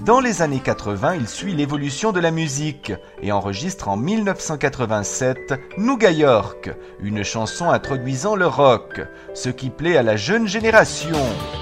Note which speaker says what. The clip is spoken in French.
Speaker 1: Dans les années 80, il suit l'évolution de la musique et enregistre en 1987 Nouga York, une chanson introduisant le rock, ce qui plaît à la jeune génération.